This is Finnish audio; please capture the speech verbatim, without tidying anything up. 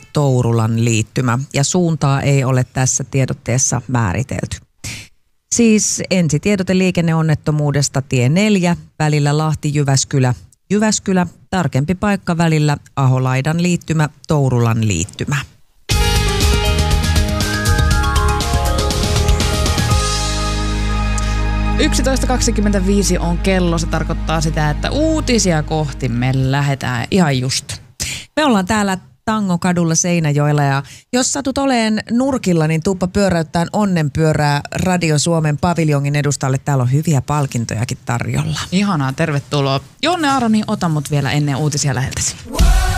Tourulan liittymä ja suuntaa ei ole tässä tiedotteessa määritelty. Siis ensitiedote liikenneonnettomuudesta tie neljä välillä Lahti-Jyväskylä, Jyväskylä, tarkempi paikka välillä Aholaidan liittymä, Tourulan liittymä. yksitoista kaksikymmentäviisi on kello. Se tarkoittaa sitä, että uutisia kohti me lähdetään ihan just. Me ollaan täällä Tangokadulla Seinäjoella ja jos satut oleen nurkilla, niin tuppa pyöräyttään onnenpyörää Radio Suomen paviljongin edustalle. Täällä on hyviä palkintojakin tarjolla. Ihanaa, tervetuloa. Jonne Aroni, ota mut vielä ennen uutisia läheltäsi.